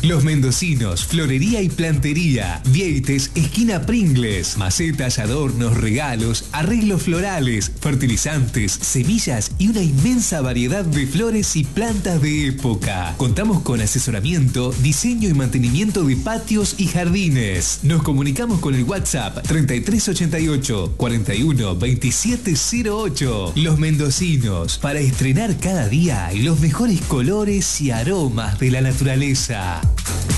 Los Mendocinos, florería y plantería. Vieites, esquina Pringles. Macetas, adornos, regalos, arreglos florales, fertilizantes, semillas y una inmensa variedad de flores y plantas de época. Contamos con asesoramiento, diseño y mantenimiento de patios y jardines. Nos comunicamos con el WhatsApp 3388 41 2708. Los Mendocinos, para estrenar cada día los mejores colores y aromas de la naturaleza.